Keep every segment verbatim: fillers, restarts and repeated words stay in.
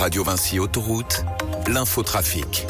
Radio Vinci Autoroute, l'infotrafic.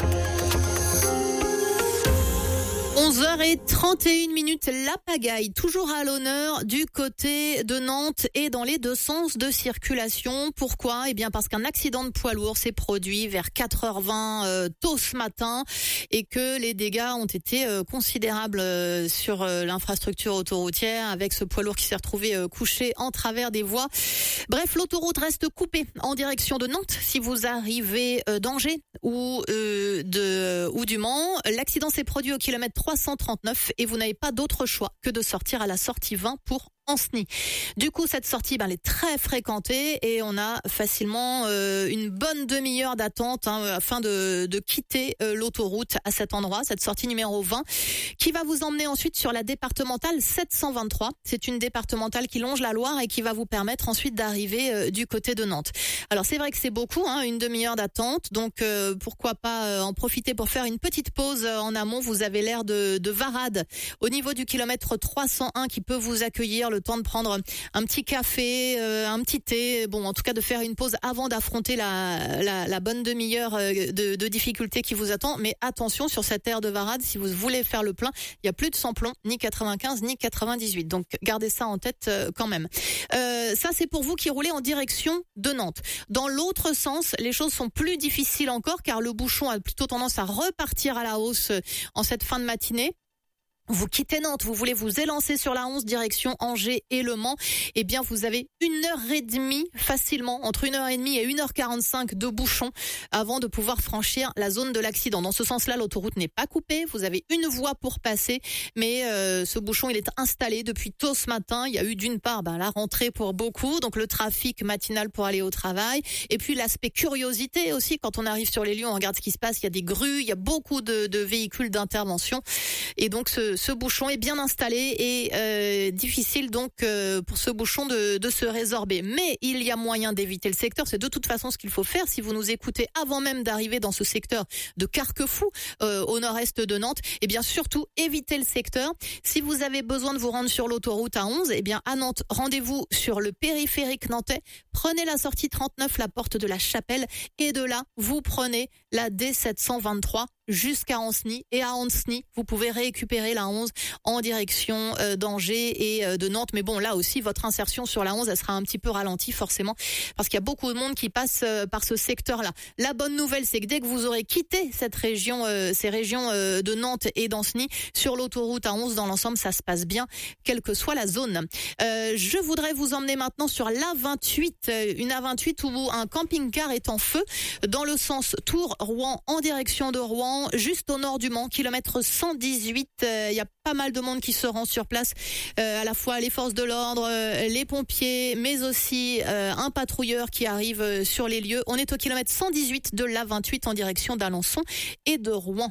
onze heures trente et une minutes, la pagaille, toujours à l'honneur du côté de Nantes et dans les deux sens de circulation. Pourquoi ? Eh bien parce qu'un accident de poids lourd s'est produit vers quatre heures vingt euh, tôt ce matin et que les dégâts ont été euh, considérables euh, sur euh, l'infrastructure autoroutière avec ce poids lourd qui s'est retrouvé euh, couché en travers des voies. Bref, l'autoroute reste coupée en direction de Nantes si vous arrivez euh, d'Angers ou euh, de ou du Mans. L'accident s'est produit au kilomètre trois cent trente-neuf et vous n'avez pas d'autre choix que de sortir à la sortie vingt pour Ancenis. Du coup, cette sortie, ben, elle est très fréquentée et on a facilement euh, une bonne demi-heure d'attente hein, afin de, de quitter euh, l'autoroute à cet endroit, cette sortie numéro vingt, qui va vous emmener ensuite sur la départementale sept cent vingt-trois. C'est une départementale qui longe la Loire et qui va vous permettre ensuite d'arriver euh, du côté de Nantes. Alors c'est vrai que c'est beaucoup, hein, une demi-heure d'attente, donc euh, pourquoi pas euh, en profiter pour faire une petite pause euh, en amont. Vous avez l'air de, de Varade au niveau du kilomètre trois cent un qui peut vous accueillir, le temps de prendre un petit café, euh, un petit thé, bon en tout cas de faire une pause avant d'affronter la, la, la bonne demi-heure de, de difficulté qui vous attend. Mais attention sur cette aire de Varade, si vous voulez faire le plein, il y a plus de samplon, ni quatre-vingt-quinze ni quatre-vingt-dix-huit. Donc gardez ça en tête euh, quand même. Euh, ça c'est pour vous qui roulez en direction de Nantes. Dans l'autre sens, les choses sont plus difficiles encore car le bouchon a plutôt tendance à repartir à la hausse en cette fin de matinée. Vous quittez Nantes, vous voulez vous élancer sur la onze direction Angers et Le Mans, eh bien vous avez une heure et demie facilement, entre une heure et demie et une heure quarante-cinq de bouchon avant de pouvoir franchir la zone de l'accident. Dans ce sens-là, l'autoroute n'est pas coupée, vous avez une voie pour passer, mais euh, ce bouchon il est installé depuis tôt ce matin. Il y a eu d'une part ben, la rentrée pour beaucoup, donc le trafic matinal pour aller au travail, et puis l'aspect curiosité aussi, quand on arrive sur les lieux, on regarde ce qui se passe, il y a des grues, il y a beaucoup de, de véhicules d'intervention, et donc ce Ce bouchon est bien installé et euh, difficile donc euh, pour ce bouchon de, de se résorber. Mais il y a moyen d'éviter le secteur. C'est de toute façon ce qu'il faut faire. Si vous nous écoutez avant même d'arriver dans ce secteur de Carquefou, euh, au nord-est de Nantes, eh bien surtout évitez le secteur. Si vous avez besoin de vous rendre sur l'autoroute A onze, eh bien à Nantes, rendez-vous sur le périphérique nantais. Prenez la sortie trente-neuf, la porte de la Chapelle, et de là, vous prenez la D sept cent vingt-trois jusqu'à Ancenis. Et à Ancenis, vous pouvez récupérer la onze en direction euh, d'Angers et euh, de Nantes. Mais bon, là aussi, votre insertion sur la onze, elle sera un petit peu ralentie forcément, parce qu'il y a beaucoup de monde qui passe euh, par ce secteur-là. La bonne nouvelle, c'est que dès que vous aurez quitté cette région, euh, ces régions euh, de Nantes et d'Ancenis, sur l'autoroute A onze, dans l'ensemble, ça se passe bien, quelle que soit la zone. Euh, je voudrais vous emmener maintenant sur l'A vingt-huit, une A vingt-huit où un camping-car est en feu, dans le sens Tours-Rouen, en direction de Rouen, juste au nord du Mans, kilomètre cent dix-huit. Il euh, y a pas mal de monde qui se rend sur place, euh, à la fois les forces de l'ordre, euh, les pompiers, mais aussi euh, un patrouilleur qui arrive euh, sur les lieux. On est au kilomètre cent dix-huit de l'A vingt-huit en direction d'Alençon et de Rouen.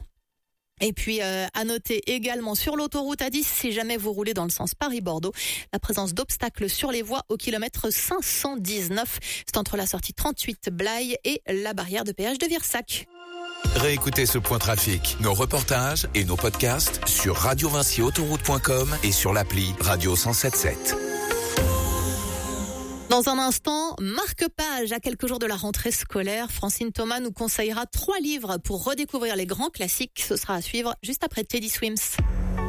Et puis euh, à noter également sur l'autoroute A dix, si jamais vous roulez dans le sens Paris-Bordeaux, la présence d'obstacles sur les voies au kilomètre cinq cent dix-neuf. C'est entre la sortie trente-huit Blaye et la barrière de péage de Virsac. Réécoutez ce point trafic, nos reportages et nos podcasts sur radio vinci autoroute point com et sur l'appli Radio cent soixante-dix-sept. Dans un instant, marque-page à quelques jours de la rentrée scolaire. Francine Thomas nous conseillera trois livres pour redécouvrir les grands classiques. Ce sera à suivre juste après Teddy Swims.